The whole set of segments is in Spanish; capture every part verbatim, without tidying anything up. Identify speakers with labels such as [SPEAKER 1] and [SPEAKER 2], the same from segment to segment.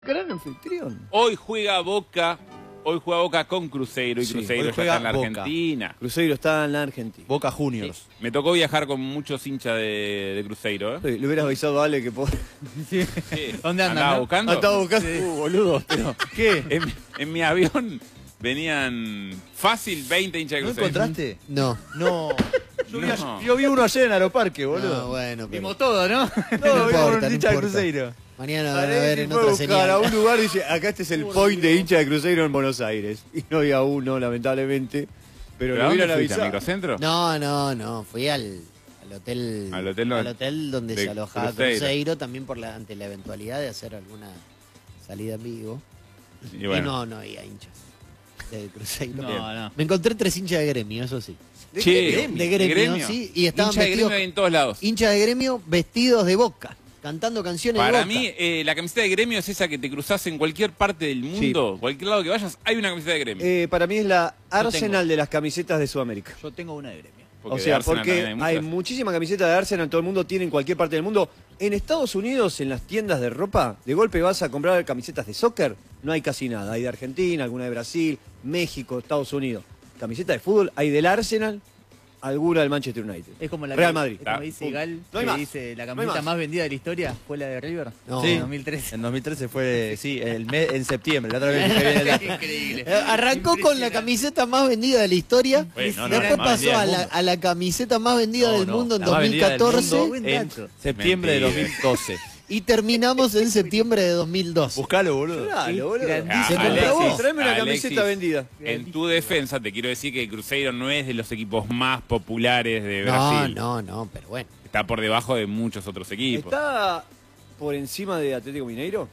[SPEAKER 1] Gran anfitrión.
[SPEAKER 2] Hoy juega Boca, hoy juega Boca con Cruzeiro y
[SPEAKER 1] Sí,
[SPEAKER 2] Cruzeiro
[SPEAKER 1] hoy
[SPEAKER 2] ya
[SPEAKER 1] juega
[SPEAKER 2] está en la
[SPEAKER 1] Boca.
[SPEAKER 2] Argentina.
[SPEAKER 1] Cruzeiro está en la Argentina.
[SPEAKER 3] Boca Juniors.
[SPEAKER 2] Sí. Me tocó viajar con muchos hinchas de, de Cruzeiro, ¿eh?
[SPEAKER 1] Sí, le hubieras avisado a Ale que por...
[SPEAKER 4] Sí.
[SPEAKER 2] Sí.
[SPEAKER 4] ¿Dónde andan?
[SPEAKER 2] ¿Andaba
[SPEAKER 4] no?
[SPEAKER 2] buscando?
[SPEAKER 1] Ah, estaba buscando.
[SPEAKER 2] Sí.
[SPEAKER 1] Uh, boludo.
[SPEAKER 2] Pero,
[SPEAKER 1] ¿Qué?
[SPEAKER 2] En, en mi avión venían fácil veinte hinchas de
[SPEAKER 3] ¿No
[SPEAKER 2] Cruzeiro.
[SPEAKER 3] encontraste?
[SPEAKER 5] No.
[SPEAKER 3] No. Yo, vi,
[SPEAKER 2] No.
[SPEAKER 3] yo vi uno ayer en Aeroparque, boludo.
[SPEAKER 5] No, bueno, pero
[SPEAKER 4] Vimos todo, ¿no?
[SPEAKER 3] No,
[SPEAKER 5] no
[SPEAKER 3] vi
[SPEAKER 5] importa,
[SPEAKER 3] un
[SPEAKER 5] no
[SPEAKER 3] hincha de
[SPEAKER 5] importa.
[SPEAKER 3] Cruzeiro.
[SPEAKER 5] Mañana van a
[SPEAKER 1] Ale
[SPEAKER 5] ver
[SPEAKER 1] sí
[SPEAKER 5] en
[SPEAKER 1] fue a
[SPEAKER 5] otra
[SPEAKER 1] buscar
[SPEAKER 5] señal.
[SPEAKER 1] a un lugar y dice, acá este es el point de hincha de Cruzeiro en Buenos Aires. Y no había uno, lamentablemente. Pero
[SPEAKER 2] ¿Pero
[SPEAKER 1] le
[SPEAKER 2] a dónde
[SPEAKER 1] hubieran
[SPEAKER 2] fuiste? ¿Al
[SPEAKER 1] avisado.
[SPEAKER 2] microcentro?
[SPEAKER 5] No, no, no. Fui al, al hotel.
[SPEAKER 2] Al hotel no-
[SPEAKER 5] hotel donde
[SPEAKER 2] de
[SPEAKER 5] se alojaba
[SPEAKER 2] Cruzeiro.
[SPEAKER 5] Cruzeiro, también por la, ante la eventualidad de hacer alguna salida en vivo.
[SPEAKER 2] Y
[SPEAKER 5] Y
[SPEAKER 2] bueno.
[SPEAKER 5] no, no había hinchas de Cruzeiro.
[SPEAKER 4] No, no.
[SPEAKER 5] Me encontré tres hinchas de gremio, eso sí.
[SPEAKER 1] ¿De
[SPEAKER 2] Che,
[SPEAKER 1] qué
[SPEAKER 5] De gremio, sí. Y estaban
[SPEAKER 2] Hincha de
[SPEAKER 5] vestidos,
[SPEAKER 2] gremio hay en todos lados.
[SPEAKER 5] hinchas de gremio vestidos de Boca, cantando canciones de
[SPEAKER 2] Para
[SPEAKER 5] Boca.
[SPEAKER 2] mí, eh, la camiseta de gremio es esa que te cruzás en cualquier parte del mundo, cualquier lado que vayas, hay una camiseta de gremio.
[SPEAKER 1] Eh, para mí es la
[SPEAKER 4] tengo.
[SPEAKER 1] Arsenal de las camisetas de Sudamérica.
[SPEAKER 4] Yo tengo una de gremio.
[SPEAKER 2] Porque
[SPEAKER 1] o
[SPEAKER 2] de
[SPEAKER 1] sea,
[SPEAKER 2] Arsenal
[SPEAKER 1] porque
[SPEAKER 2] también
[SPEAKER 1] hay,
[SPEAKER 2] muchas.
[SPEAKER 1] muchísimas camisetas de Arsenal, todo el mundo tiene en cualquier parte del mundo. En Estados Unidos, en las tiendas de ropa, de golpe vas a comprar camisetas de soccer, no hay casi nada. Hay de Argentina, alguna de Brasil, México, Estados Unidos. Camiseta de fútbol, hay del Arsenal, alguna del Manchester United.
[SPEAKER 4] Es como la
[SPEAKER 1] Real
[SPEAKER 4] que,
[SPEAKER 1] Madrid.
[SPEAKER 4] es como
[SPEAKER 1] Ah,
[SPEAKER 4] dice
[SPEAKER 1] punto.
[SPEAKER 4] Gal,
[SPEAKER 1] No hay
[SPEAKER 4] que
[SPEAKER 1] más.
[SPEAKER 4] dice la
[SPEAKER 1] No hay
[SPEAKER 4] camiseta
[SPEAKER 1] más.
[SPEAKER 4] más vendida de la historia fue la de River.
[SPEAKER 5] No.
[SPEAKER 4] En
[SPEAKER 5] Sí.
[SPEAKER 4] dos mil trece.
[SPEAKER 3] En dos mil trece fue, sí, el mes, en septiembre. La otra vez que viene el dato.
[SPEAKER 4] Increíble.
[SPEAKER 5] Eh, Arrancó con la camiseta más vendida de la historia.
[SPEAKER 2] Bueno, no, no,
[SPEAKER 5] después
[SPEAKER 2] más
[SPEAKER 5] pasó
[SPEAKER 2] vendida
[SPEAKER 5] a
[SPEAKER 2] del
[SPEAKER 5] la,
[SPEAKER 2] mundo.
[SPEAKER 5] a la camiseta más vendida
[SPEAKER 3] No,
[SPEAKER 5] del
[SPEAKER 3] no,
[SPEAKER 5] mundo en
[SPEAKER 3] la más vendida del
[SPEAKER 5] dos mil catorce.
[SPEAKER 3] mundo
[SPEAKER 4] Buen
[SPEAKER 3] en
[SPEAKER 4] dato.
[SPEAKER 3] septiembre de dos
[SPEAKER 2] Mentira.
[SPEAKER 3] mil doce.
[SPEAKER 5] Y terminamos en septiembre de dos mil doce.
[SPEAKER 3] Buscalo, boludo.
[SPEAKER 1] Claro, boludo.
[SPEAKER 4] grandísimo.
[SPEAKER 5] Se compró
[SPEAKER 2] Alexis,
[SPEAKER 5] vos.
[SPEAKER 1] Tráeme una
[SPEAKER 2] Alexis,
[SPEAKER 1] camiseta vendida.
[SPEAKER 2] En tu defensa te quiero decir que Cruzeiro no es de los equipos más populares de
[SPEAKER 5] No,
[SPEAKER 2] Brasil.
[SPEAKER 5] no, no, pero bueno.
[SPEAKER 2] Está por debajo de muchos otros equipos.
[SPEAKER 1] ¿Está por encima de Atlético Mineiro?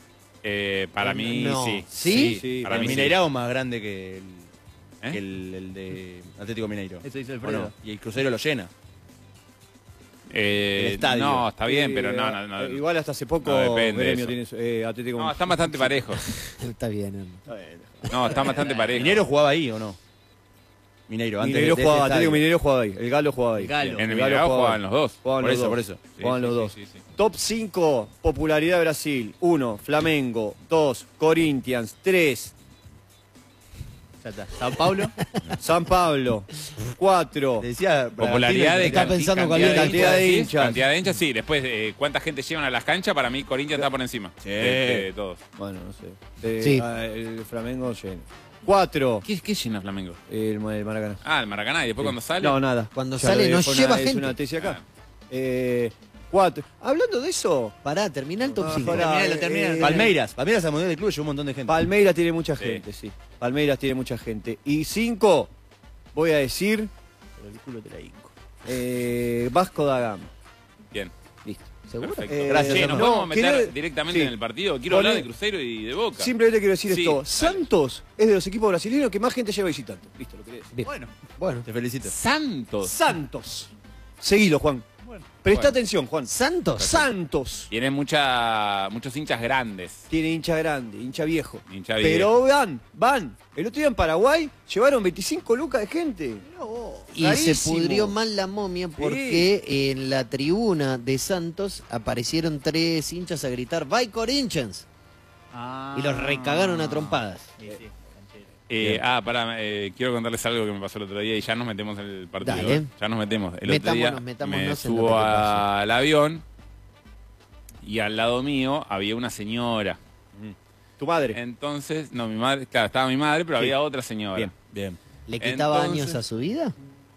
[SPEAKER 2] Eh, para mí,
[SPEAKER 5] No.
[SPEAKER 2] sí.
[SPEAKER 5] ¿Sí?
[SPEAKER 1] Sí,
[SPEAKER 2] para
[SPEAKER 3] el
[SPEAKER 2] mí sí.
[SPEAKER 3] Mineirao es más grande que el,
[SPEAKER 2] ¿Eh?
[SPEAKER 3] que el, el de Atlético Mineiro.
[SPEAKER 4] Eso dice
[SPEAKER 3] ¿O
[SPEAKER 4] Alfredo.
[SPEAKER 3] no? Y el Cruzeiro lo llena.
[SPEAKER 2] Eh,
[SPEAKER 3] El estadio.
[SPEAKER 2] No, está bien,
[SPEAKER 1] Sí,
[SPEAKER 2] pero no,
[SPEAKER 1] eh,
[SPEAKER 2] no, no.
[SPEAKER 1] eh, Igual hasta hace poco
[SPEAKER 2] no depende
[SPEAKER 1] Gremio
[SPEAKER 2] de
[SPEAKER 1] tiene
[SPEAKER 2] eso.
[SPEAKER 1] eh, Atlético
[SPEAKER 2] No, están bastante parejos.
[SPEAKER 5] Está bien. ¿no?
[SPEAKER 1] Está bien.
[SPEAKER 2] No, están bastante parejos.
[SPEAKER 3] ¿Mineiro jugaba ahí o no? Mineiro, antes
[SPEAKER 1] Mineiro
[SPEAKER 3] de, de
[SPEAKER 1] jugaba,
[SPEAKER 3] este
[SPEAKER 1] Atlético
[SPEAKER 3] estadio.
[SPEAKER 1] Mineiro jugaba ahí, el Galo jugaba ahí.
[SPEAKER 4] El Galo.
[SPEAKER 2] En el
[SPEAKER 1] Galo
[SPEAKER 2] Mineirao
[SPEAKER 1] jugaba
[SPEAKER 2] jugaban los dos.
[SPEAKER 1] Jugaban
[SPEAKER 3] Por
[SPEAKER 1] los
[SPEAKER 3] eso,
[SPEAKER 1] dos.
[SPEAKER 3] por eso.
[SPEAKER 2] Sí,
[SPEAKER 1] Jugaban
[SPEAKER 2] sí,
[SPEAKER 1] los
[SPEAKER 2] sí,
[SPEAKER 1] dos.
[SPEAKER 2] sí, sí.
[SPEAKER 1] Top cinco, popularidad de Brasil. uno, Flamengo. dos, Corinthians. tres,
[SPEAKER 4] Ya está. Sao Paulo.
[SPEAKER 1] San Pablo. cuatro,
[SPEAKER 3] Te decía,
[SPEAKER 2] Popularidad de
[SPEAKER 5] Está
[SPEAKER 2] canti-
[SPEAKER 5] pensando
[SPEAKER 2] cantidad
[SPEAKER 5] cualquier
[SPEAKER 2] de
[SPEAKER 1] cantidad de
[SPEAKER 2] hinchas, ¿sí?
[SPEAKER 1] hinchas.
[SPEAKER 2] Cantidad de hinchas, sí. Después, eh, ¿cuánta gente llevan a las canchas? Para mí, Corinthians está por encima.
[SPEAKER 3] Sí.
[SPEAKER 2] De, de todos.
[SPEAKER 1] bueno, no sé. De-
[SPEAKER 5] Sí.
[SPEAKER 1] ah, el Flamengo lleno. cuatro,
[SPEAKER 2] ¿Qué, qué llena Flamengo?
[SPEAKER 1] el, el Maracaná.
[SPEAKER 2] Ah, el Maracaná. Y después cuando sale.
[SPEAKER 1] No, nada.
[SPEAKER 5] Cuando
[SPEAKER 1] Ya
[SPEAKER 5] sale
[SPEAKER 1] lo
[SPEAKER 5] no
[SPEAKER 1] dijo
[SPEAKER 5] lleva
[SPEAKER 1] una- Es
[SPEAKER 5] gente.
[SPEAKER 1] una tesis acá.
[SPEAKER 2] Ah.
[SPEAKER 1] Eh, cuatro. Hablando de eso,
[SPEAKER 5] Pará, termina el top
[SPEAKER 1] Ah,
[SPEAKER 5] cinco.
[SPEAKER 1] pará,
[SPEAKER 4] Terminalo, terminalo.
[SPEAKER 1] eh,
[SPEAKER 3] Palmeiras. Palmeiras al Mundial del Club llevó un montón de gente.
[SPEAKER 1] Palmeiras tiene mucha
[SPEAKER 2] Sí.
[SPEAKER 1] gente, sí. Palmeiras tiene mucha gente. Y cinco, voy a decir,
[SPEAKER 3] Pero el culo te la hinco.
[SPEAKER 1] eh, Vasco da Gama.
[SPEAKER 2] Bien.
[SPEAKER 1] Listo.
[SPEAKER 5] ¿Seguro?
[SPEAKER 2] Perfecto.
[SPEAKER 1] Eh,
[SPEAKER 3] Gracias,
[SPEAKER 2] Che,
[SPEAKER 3] Hernán.
[SPEAKER 2] nos
[SPEAKER 1] no,
[SPEAKER 2] podemos meter
[SPEAKER 1] quiero-
[SPEAKER 2] directamente
[SPEAKER 1] sí.
[SPEAKER 2] en el partido. Quiero
[SPEAKER 1] Poné-
[SPEAKER 2] hablar de Cruzeiro y de Boca.
[SPEAKER 1] Simplemente quiero decir
[SPEAKER 2] Sí,
[SPEAKER 1] esto.
[SPEAKER 2] dale.
[SPEAKER 1] Santos es de los equipos brasileños que más gente lleva visitando. Listo, lo quería decir.
[SPEAKER 5] Bien.
[SPEAKER 4] Bueno.
[SPEAKER 5] Bueno.
[SPEAKER 3] Te felicito.
[SPEAKER 2] Santos.
[SPEAKER 1] Santos. Seguilo, Juan.
[SPEAKER 4] Bueno.
[SPEAKER 1] Presta
[SPEAKER 2] Bueno.
[SPEAKER 1] atención, Juan.
[SPEAKER 5] Santos.
[SPEAKER 1] Santos.
[SPEAKER 2] Tiene mucha, muchos hinchas grandes.
[SPEAKER 1] Tiene hincha grande, hincha viejo.
[SPEAKER 2] Hincha viejo.
[SPEAKER 1] Pero van, van. El otro día en Paraguay llevaron veinticinco lucas de gente.
[SPEAKER 5] Y
[SPEAKER 1] Rarísimo.
[SPEAKER 5] se pudrió mal la momia porque en la tribuna de Santos aparecieron tres hinchas a gritar ¡Vai Corinthians!
[SPEAKER 4] Ah.
[SPEAKER 5] Y los recagaron a trompadas.
[SPEAKER 4] Sí, sí, canchero.
[SPEAKER 2] Eh, ah, pará, eh, quiero contarles algo que me pasó el otro día y ya nos metemos en el partido.
[SPEAKER 5] Dale.
[SPEAKER 2] ¿eh? Ya nos metemos. El
[SPEAKER 5] Metámonos,
[SPEAKER 2] otro día
[SPEAKER 5] metámonos
[SPEAKER 2] me
[SPEAKER 5] en lo
[SPEAKER 2] subo
[SPEAKER 5] que te pasó.
[SPEAKER 2] al avión y al lado mío había una señora.
[SPEAKER 1] Tu madre.
[SPEAKER 2] Entonces, no, mi madre, claro, estaba mi madre, pero
[SPEAKER 1] Sí.
[SPEAKER 2] había otra señora.
[SPEAKER 1] Bien.
[SPEAKER 3] Bien.
[SPEAKER 5] ¿Le quitaba
[SPEAKER 2] Entonces-
[SPEAKER 5] años a su vida?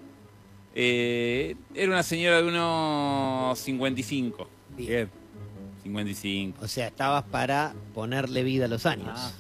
[SPEAKER 2] Eh, era una señora de unos cincuenta y cinco.
[SPEAKER 1] Bien.
[SPEAKER 2] cincuenta y cinco.
[SPEAKER 5] O sea, estabas para ponerle vida a los años.
[SPEAKER 4] Ah.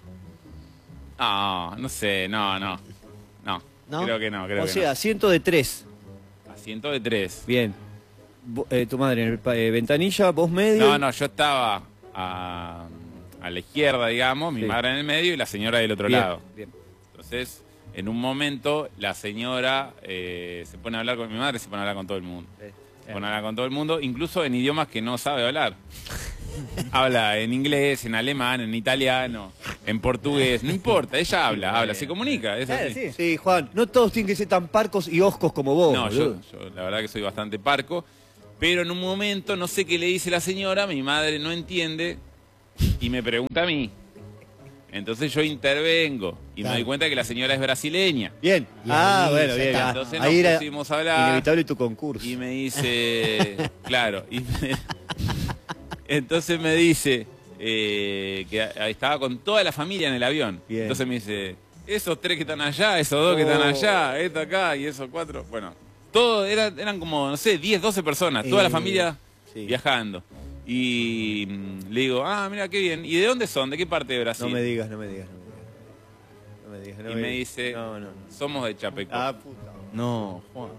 [SPEAKER 2] Ah, no sé, no, no. No,
[SPEAKER 5] ¿No?
[SPEAKER 2] creo que no, creo
[SPEAKER 1] O
[SPEAKER 2] que
[SPEAKER 1] sea, ciento de tres.
[SPEAKER 2] no. Asiento de tres.
[SPEAKER 1] Bien. Vo- eh, tu madre en el pa- eh, ventanilla, vos medio.
[SPEAKER 2] No, no, yo estaba a, a la izquierda, digamos, mi
[SPEAKER 1] Sí.
[SPEAKER 2] madre en el medio y la señora del otro
[SPEAKER 1] Bien,
[SPEAKER 2] lado.
[SPEAKER 1] bien.
[SPEAKER 2] Entonces, en un momento, la señora eh, se pone a hablar con mi madre, se pone a hablar con todo el mundo. Se pone a hablar con todo el mundo, incluso en idiomas que no sabe hablar. Habla en inglés, en alemán, en italiano, en portugués, no importa, ella habla, habla, se comunica. Es
[SPEAKER 4] Claro,
[SPEAKER 2] así.
[SPEAKER 4] sí.
[SPEAKER 1] Sí, Juan, no todos tienen que ser tan parcos y oscos como vos.
[SPEAKER 2] No, yo,
[SPEAKER 1] boludo.
[SPEAKER 2] yo la verdad que soy bastante parco, pero en un momento, no sé qué le dice la señora, mi madre no entiende, y me pregunta a mí. Entonces yo intervengo y
[SPEAKER 5] Claro.
[SPEAKER 2] me doy cuenta que la señora es brasileña.
[SPEAKER 1] Bien.
[SPEAKER 5] Y
[SPEAKER 1] Ah,
[SPEAKER 5] ahí
[SPEAKER 1] bueno,
[SPEAKER 5] ya
[SPEAKER 1] bien.
[SPEAKER 5] está.
[SPEAKER 1] ah,
[SPEAKER 2] Entonces
[SPEAKER 1] Ahí
[SPEAKER 2] nos
[SPEAKER 1] era
[SPEAKER 2] pusimos a hablar.
[SPEAKER 1] inevitable tu concurso.
[SPEAKER 2] Y me dice, claro, y me- entonces me dice eh, que a- estaba con toda la familia en el avión.
[SPEAKER 1] Bien.
[SPEAKER 2] Entonces me dice, esos tres que están allá, esos dos que están
[SPEAKER 1] Oh.
[SPEAKER 2] allá, esto acá y esos cuatro. Bueno, todo era- eran como, no sé, diez, doce personas, toda la
[SPEAKER 1] Eh,
[SPEAKER 2] familia
[SPEAKER 1] sí.
[SPEAKER 2] viajando. Y mm, le digo, ah, mira qué bien. ¿Y de dónde son? ¿De qué parte de Brasil?
[SPEAKER 1] No me digas, no me digas, no me digas. No me digas, no
[SPEAKER 2] y
[SPEAKER 1] me
[SPEAKER 2] me
[SPEAKER 1] digas.
[SPEAKER 2] dice,
[SPEAKER 1] No, no, no.
[SPEAKER 2] somos de Chapecó.
[SPEAKER 1] Ah, puta.
[SPEAKER 3] No, Juan.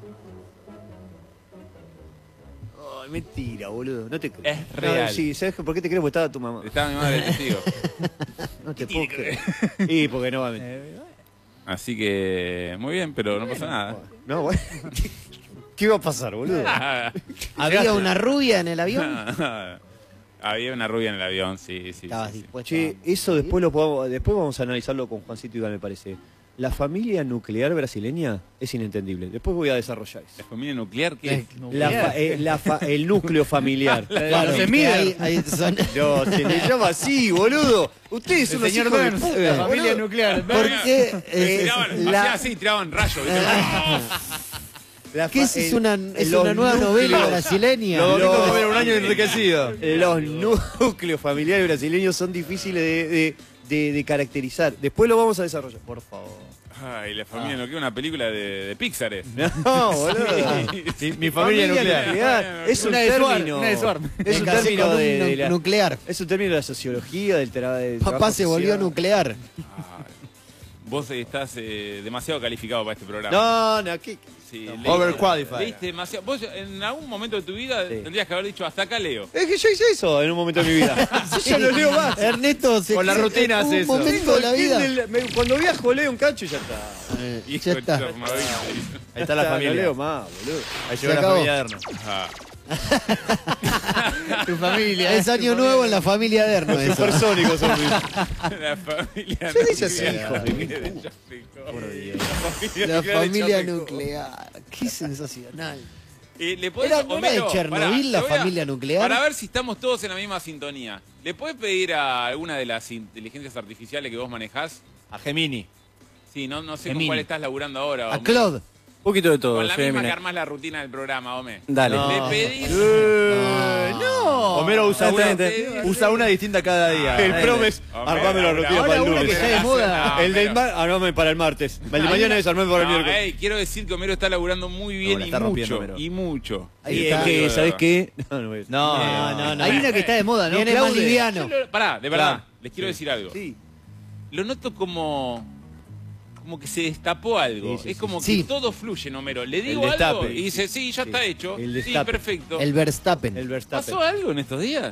[SPEAKER 1] Ay, mentira, boludo. No te creo.
[SPEAKER 2] Es
[SPEAKER 1] No,
[SPEAKER 2] real.
[SPEAKER 1] sí, ¿sabes por qué te creo? Porque estaba tu mamá.
[SPEAKER 2] Estaba mi madre de testigo.
[SPEAKER 1] No te puedo creer. Y porque no va a mentir.
[SPEAKER 2] Así que, muy bien, pero no pasa nada.
[SPEAKER 1] No, bueno. ¿Qué iba a pasar, boludo?
[SPEAKER 5] ¿Había una rubia en el avión?
[SPEAKER 2] Había una rubia en el avión, sí, sí.
[SPEAKER 5] Estabas
[SPEAKER 2] sí, sí.
[SPEAKER 5] dispuesto.
[SPEAKER 1] Che, eso después lo podemos, después vamos a analizarlo con Juancito Iván, me parece. La familia nuclear brasileña es inentendible. Después voy a desarrollar
[SPEAKER 2] ¿La
[SPEAKER 1] eso.
[SPEAKER 2] familia nuclear qué?
[SPEAKER 5] Eh,
[SPEAKER 1] La fa- eh, la fa- el núcleo familiar.
[SPEAKER 5] Claro,
[SPEAKER 4] se
[SPEAKER 5] que
[SPEAKER 4] mide.
[SPEAKER 5] ahí- ahí son-
[SPEAKER 1] No, se le llama así, boludo. Ustedes son
[SPEAKER 4] El señor
[SPEAKER 1] hijos de
[SPEAKER 4] Burns,
[SPEAKER 1] puta,
[SPEAKER 4] la familia
[SPEAKER 1] boludo.
[SPEAKER 4] nuclear.
[SPEAKER 5] Porque es-
[SPEAKER 2] Tiraban,
[SPEAKER 5] la-
[SPEAKER 2] hacía así, tiraban rayos. ¿viste?
[SPEAKER 1] La
[SPEAKER 5] ¿Qué
[SPEAKER 1] fa-
[SPEAKER 5] es? ¿Es
[SPEAKER 1] el-
[SPEAKER 5] una, es
[SPEAKER 1] los
[SPEAKER 5] una nueva novela
[SPEAKER 1] núcleos-
[SPEAKER 5] brasileña?
[SPEAKER 3] Los domingos
[SPEAKER 1] Los-
[SPEAKER 3] comer un año enriquecido.
[SPEAKER 1] Los núcleos familiares brasileños son difíciles de, de- de- de caracterizar. Después lo vamos a desarrollar.
[SPEAKER 3] Por favor.
[SPEAKER 2] Ay, la familia nuclear, una película de, de Pixar es.
[SPEAKER 1] No, boludo.
[SPEAKER 3] Mi, mi familia nuclear.
[SPEAKER 1] Es un
[SPEAKER 4] Una de Swarm,
[SPEAKER 1] término.
[SPEAKER 4] una de Swarm.
[SPEAKER 1] Es un
[SPEAKER 5] Me casé
[SPEAKER 1] término
[SPEAKER 5] con
[SPEAKER 1] de,
[SPEAKER 5] un
[SPEAKER 1] de la,
[SPEAKER 5] nuclear.
[SPEAKER 1] es un término de la sociología, del, tra del
[SPEAKER 5] Papá
[SPEAKER 1] trabajo
[SPEAKER 5] se volvió
[SPEAKER 1] social.
[SPEAKER 5] nuclear.
[SPEAKER 2] Ay, vos estás eh, demasiado calificado para este programa.
[SPEAKER 1] No, no, ¿qué?
[SPEAKER 2] Sí,
[SPEAKER 1] no,
[SPEAKER 2] leíste-
[SPEAKER 3] overqualified.
[SPEAKER 2] leíste demasiado. Vos en algún momento de tu vida
[SPEAKER 1] Sí.
[SPEAKER 2] tendrías que haber dicho, hasta acá leo.
[SPEAKER 1] Es que yo hice eso en un momento de mi vida. Yo no leo más.
[SPEAKER 5] Ernesto se
[SPEAKER 3] Con la rutina
[SPEAKER 5] un
[SPEAKER 3] hace eso.
[SPEAKER 5] momento de la vida.
[SPEAKER 1] Del- me- Cuando viajo leo un cacho y ya está.
[SPEAKER 5] Eh,
[SPEAKER 2] Hijo
[SPEAKER 5] ya
[SPEAKER 2] de
[SPEAKER 5] está.
[SPEAKER 2] tu madre.
[SPEAKER 3] Ahí está la
[SPEAKER 1] Ya,
[SPEAKER 3] familia.
[SPEAKER 1] No leo más, boludo.
[SPEAKER 3] Ahí
[SPEAKER 5] Se
[SPEAKER 3] llegó la
[SPEAKER 5] acabó.
[SPEAKER 3] familia Derno.
[SPEAKER 2] Ajá.
[SPEAKER 4] Tu familia.
[SPEAKER 5] Es año nuevo en la familia Derno. eso.
[SPEAKER 1] Supersónicos son mis-
[SPEAKER 2] La familia
[SPEAKER 1] ¿Qué dice así,
[SPEAKER 2] nuclear
[SPEAKER 1] hijo de mil
[SPEAKER 2] de
[SPEAKER 1] puta?
[SPEAKER 2] Chapecó.
[SPEAKER 5] La
[SPEAKER 2] nuclear de
[SPEAKER 5] familia
[SPEAKER 2] Chapecó.
[SPEAKER 5] nuclear. Qué sensacional.
[SPEAKER 2] Eh, ¿le podés-
[SPEAKER 5] Era- ¿no era de
[SPEAKER 2] Homero,
[SPEAKER 5] Chernobyl
[SPEAKER 2] pará,
[SPEAKER 5] la
[SPEAKER 2] te voy a-
[SPEAKER 5] familia nuclear?
[SPEAKER 2] Para ver si estamos todos en la misma sintonía. ¿Le podés pedir a alguna de las inteligencias artificiales que vos manejás?
[SPEAKER 3] A Gemini.
[SPEAKER 2] Sí, no, no sé con
[SPEAKER 4] Gemini.
[SPEAKER 2] cuál estás laburando ahora.
[SPEAKER 5] A
[SPEAKER 2] Homero.
[SPEAKER 5] Claude.
[SPEAKER 6] Un poquito de todo,
[SPEAKER 2] Con la misma
[SPEAKER 6] Gemini.
[SPEAKER 2] que armás la rutina del programa, Ome.
[SPEAKER 6] Dale.
[SPEAKER 3] No.
[SPEAKER 2] Le pedís...
[SPEAKER 3] Eh, no. Homero usa
[SPEAKER 6] Está
[SPEAKER 3] una,
[SPEAKER 6] bien, está
[SPEAKER 2] bien.
[SPEAKER 3] usa una distinta cada día.
[SPEAKER 1] El
[SPEAKER 3] Dale.
[SPEAKER 1] promes,
[SPEAKER 2] Homero,
[SPEAKER 1] armame la rutina
[SPEAKER 2] ahora
[SPEAKER 1] para el
[SPEAKER 4] uno
[SPEAKER 1] lunes.
[SPEAKER 4] que está de moda.
[SPEAKER 2] No,
[SPEAKER 1] El del
[SPEAKER 2] Homero.
[SPEAKER 1] mar, armame para el martes. El de
[SPEAKER 2] Hay
[SPEAKER 1] mañana
[SPEAKER 2] una-
[SPEAKER 1] es armame para el
[SPEAKER 2] No,
[SPEAKER 1] miércoles.
[SPEAKER 2] ey, quiero decir que Homero está laburando muy bien
[SPEAKER 3] No, la
[SPEAKER 2] y
[SPEAKER 3] está rompiendo,
[SPEAKER 2] mucho.
[SPEAKER 3] Homero.
[SPEAKER 2] Y mucho.
[SPEAKER 5] Ahí
[SPEAKER 1] Y
[SPEAKER 5] está.
[SPEAKER 1] es que, ¿sabés qué? No, no, es-
[SPEAKER 3] No,
[SPEAKER 5] No, no, no.
[SPEAKER 4] Hay una que está de moda, ¿no?
[SPEAKER 5] Viene más
[SPEAKER 4] Claude.
[SPEAKER 5] liviano.
[SPEAKER 2] Yo lo- Pará, de verdad,
[SPEAKER 3] Claro.
[SPEAKER 2] les quiero decir algo.
[SPEAKER 1] Sí.
[SPEAKER 2] Lo noto como... Como que se destapó algo.
[SPEAKER 1] Sí, sí,
[SPEAKER 2] es
[SPEAKER 1] sí,
[SPEAKER 2] como
[SPEAKER 5] sí.
[SPEAKER 2] que todo fluye en Homero. Le digo
[SPEAKER 1] El destape.
[SPEAKER 2] algo y dice, sí, ya
[SPEAKER 1] Sí.
[SPEAKER 2] está hecho.
[SPEAKER 1] El
[SPEAKER 2] Sí,
[SPEAKER 1] destape.
[SPEAKER 2] perfecto.
[SPEAKER 5] El Verstappen.
[SPEAKER 1] El Verstappen.
[SPEAKER 2] ¿Pasó algo en estos días?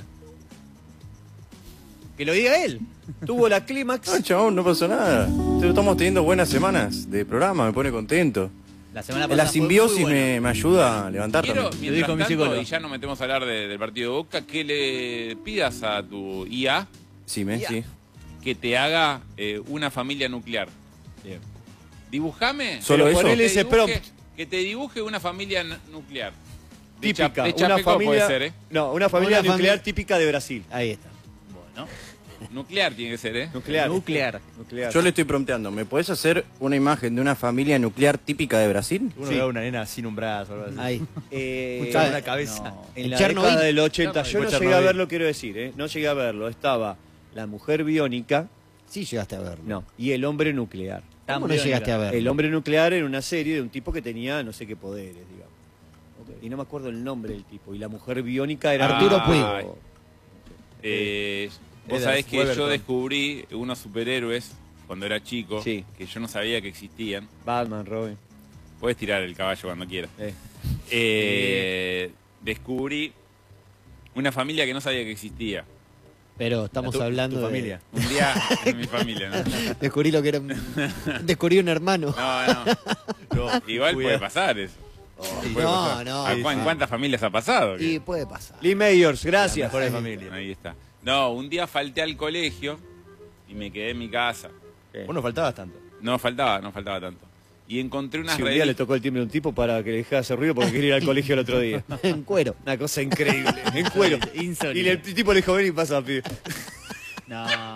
[SPEAKER 4] Que lo diga él.
[SPEAKER 1] Tuvo la clímax.
[SPEAKER 6] No, chabón, no pasó nada. Estamos teniendo buenas semanas de programa, me pone contento.
[SPEAKER 4] La semana pasada
[SPEAKER 6] La
[SPEAKER 4] fue
[SPEAKER 6] simbiosis
[SPEAKER 4] muy buena.
[SPEAKER 6] me, me ayuda a levantar
[SPEAKER 2] Quiero,
[SPEAKER 6] también.
[SPEAKER 2] mientras
[SPEAKER 4] dijo mi
[SPEAKER 2] tanto,
[SPEAKER 4] psicólogo.
[SPEAKER 2] y ya nos metemos a hablar de- del partido de Boca, que le pidas a tu I A
[SPEAKER 6] Sí, me, sí.
[SPEAKER 2] que te haga eh, una familia nuclear. Dibujame.
[SPEAKER 6] Solo
[SPEAKER 2] pero
[SPEAKER 6] eso.
[SPEAKER 2] ponele
[SPEAKER 1] Ponele ese
[SPEAKER 2] dibuje-
[SPEAKER 1] prompt.
[SPEAKER 2] Que te dibuje una familia n- nuclear. De
[SPEAKER 1] Típica.
[SPEAKER 2] Cha- de
[SPEAKER 1] Una
[SPEAKER 2] Chapecó
[SPEAKER 1] familia,
[SPEAKER 2] puede ser, ¿eh?
[SPEAKER 1] No, una familia
[SPEAKER 5] Una
[SPEAKER 1] nuclear
[SPEAKER 5] fami-
[SPEAKER 1] típica de Brasil.
[SPEAKER 5] Ahí está.
[SPEAKER 4] Bueno.
[SPEAKER 2] Nuclear tiene que ser, ¿eh?
[SPEAKER 1] Nuclear.
[SPEAKER 4] Nuclear.
[SPEAKER 1] Nuclear.
[SPEAKER 6] Yo le estoy prompteando, ¿me podés hacer una imagen de una familia nuclear típica de Brasil?
[SPEAKER 3] Uno
[SPEAKER 1] Sí.
[SPEAKER 3] ve a una nena sin un brazo o algo así.
[SPEAKER 5] Ahí.
[SPEAKER 1] Eh,
[SPEAKER 3] Escuchaba una cabeza.
[SPEAKER 4] no.
[SPEAKER 1] En
[SPEAKER 5] En
[SPEAKER 1] la
[SPEAKER 5] Chernobyl.
[SPEAKER 1] década del ochenta, yo no
[SPEAKER 3] Chernobyl.
[SPEAKER 1] llegué a verlo, quiero decir, ¿eh? No llegué a verlo. Estaba la mujer biónica,
[SPEAKER 5] Sí llegaste a verlo.
[SPEAKER 1] no, y el hombre nuclear.
[SPEAKER 5] ¿Cómo no
[SPEAKER 4] Tan
[SPEAKER 5] llegaste a verlo?
[SPEAKER 1] El hombre nuclear era una serie de un tipo que tenía no sé qué poderes, digamos. Y no me acuerdo el nombre del tipo. Y la mujer biónica era...
[SPEAKER 5] Arturo Puig.
[SPEAKER 2] Ay. Eh, vos
[SPEAKER 3] Eddard
[SPEAKER 2] sabés que yo
[SPEAKER 3] Weberton.
[SPEAKER 2] descubrí unos superhéroes cuando era chico
[SPEAKER 1] Sí.
[SPEAKER 2] que yo no sabía que existían.
[SPEAKER 1] Batman, Robin.
[SPEAKER 2] Puedes tirar el caballo cuando quieras.
[SPEAKER 1] Eh.
[SPEAKER 2] Eh, descubrí una familia que no sabía que existía.
[SPEAKER 5] Pero estamos
[SPEAKER 3] Tu-
[SPEAKER 5] hablando
[SPEAKER 3] tu
[SPEAKER 5] de...
[SPEAKER 3] familia.
[SPEAKER 2] Un día en mi familia, ¿no?
[SPEAKER 5] Descubrí lo que era... un- Descubrí un hermano.
[SPEAKER 2] No, no.
[SPEAKER 3] No,
[SPEAKER 2] Igual puede
[SPEAKER 3] cuidado.
[SPEAKER 2] pasar eso. Puede
[SPEAKER 5] No,
[SPEAKER 2] pasar.
[SPEAKER 5] no.
[SPEAKER 2] ¿A cu- ¿En cuántas familias ha pasado?
[SPEAKER 5] Y puede pasar.
[SPEAKER 1] Lee Mayors, gracias.
[SPEAKER 3] Mejores familias.
[SPEAKER 2] Ahí está. No, un día falté al colegio y me quedé en mi casa.
[SPEAKER 3] Vos no faltabas tanto.
[SPEAKER 2] No faltaba, no faltaba tanto. Y encontré unas
[SPEAKER 1] Si un día le
[SPEAKER 2] revistas.
[SPEAKER 1] tocó el timbre a un tipo para que le dejara hacer ruido porque quería ir al colegio el otro día.
[SPEAKER 5] En cuero.
[SPEAKER 1] Una cosa increíble, en cuero.
[SPEAKER 4] Insólito.
[SPEAKER 1] Y el tipo le dijo, ven y pasa, pibe.
[SPEAKER 4] No.